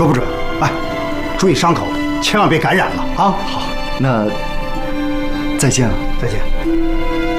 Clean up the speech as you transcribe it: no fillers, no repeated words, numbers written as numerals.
说不准。哎，注意伤口，千万别感染了啊！ 好，那再见了。 再见。